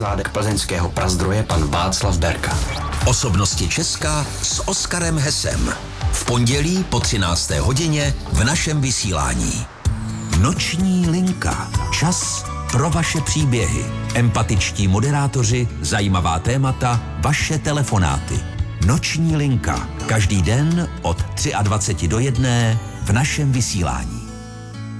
Zádek plzeňského Prazdroje pan Václav Berka. Osobnosti Česka s Oskarem Hesem. V pondělí po 13. hodině v našem vysílání. Noční linka. Čas pro vaše příběhy. Empatičtí moderátoři, zajímavá témata, vaše telefonáty. Noční linka. Každý den od 23 do 1 v našem vysílání.